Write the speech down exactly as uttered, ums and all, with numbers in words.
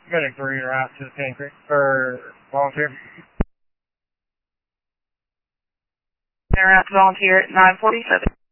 Medic three, route to the Sand Creek, or volunteer. Route to volunteer at nine forty-seven.